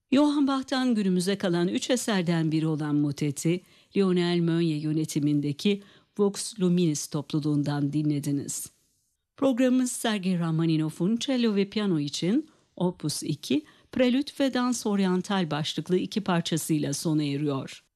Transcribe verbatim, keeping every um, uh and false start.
Johann Bach'tan günümüze kalan üç eserden biri olan moteti, Lionel Meunier yönetimindeki Vox Luminis topluluğundan dinlediniz. Programımız Sergei Rachmaninoff'un cello ve piyano için Opus iki, Prelüt ve Dans Oriental başlıklı iki parçasıyla sona eriyor.